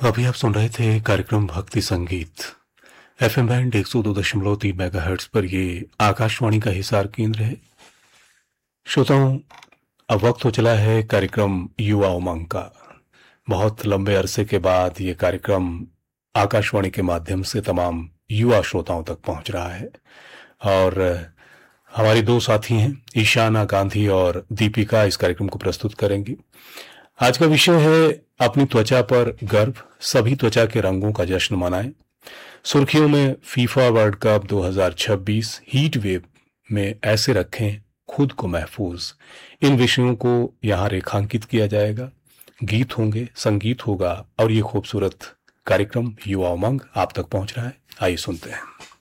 अभी आप सुन रहे थे कार्यक्रम भक्ति संगीत। एफएम बैंड 102.3 मेगाहर्ट्ज पर ये आकाशवाणी का हिसार केंद्र है। श्रोताओं, अब वक्त हो चला है कार्यक्रम युवा उमंग का। बहुत लंबे अरसे के बाद ये कार्यक्रम आकाशवाणी के माध्यम से तमाम युवा श्रोताओं तक पहुंच रहा है। और हमारी दो साथी हैं, ईशाना गांधी और दीपिका, इस कार्यक्रम को प्रस्तुत करेंगी। आज का विषय है अपनी त्वचा पर गर्व, सभी त्वचा के रंगों का जश्न मनाएं। सुर्खियों में FIFA world cup 2026, heat wave में ऐसे रखें खुद को महफूज, इन विषयों को यहाँ रेखांकित किया जाएगा। गीत होंगे, संगीत होगा और ये खूबसूरत कार्यक्रम युवा उमंग आप तक पहुंच रहा है। आइए सुनते हैं।